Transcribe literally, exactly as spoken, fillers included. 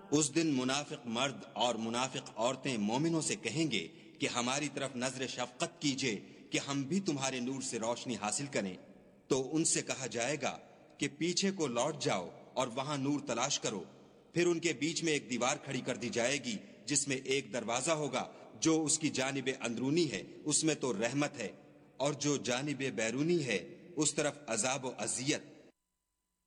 उस दिन मुनाफिक मर्द और मुनाफिक औरतें मोमिनों से कहेंगे कि हमारी तरफ नजर शफकत कीजिए कि हम भी तुम्हारे नूर से रोशनी हासिल करें। तो उनसे कहा जाएगा कि पीछे को लौट जाओ और वहां नूर तलाश करो। फिर उनके बीच में एक दीवार खड़ी कर दी जाएगी जिसमें एक दरवाजा होगा, जो उसकी जानिबे अंदरूनी है उसमें तो रहमत है, और जो जानिबे बैरूनी है उस तरफ अजाब व अजियत।